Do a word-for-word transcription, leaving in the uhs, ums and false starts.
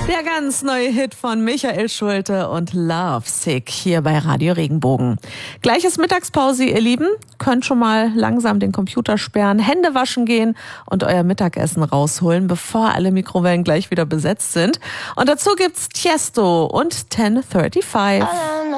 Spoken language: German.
Der ganz neue Hit von Michael Schulte und Love Sick hier bei Radio Regenbogen. Gleiches Mittagspause, ihr Lieben. Könnt schon mal langsam den Computer sperren, Hände waschen gehen und euer Mittagessen rausholen, bevor alle Mikrowellen gleich wieder besetzt sind. Und dazu gibt's Tiesto und ten thirty-five.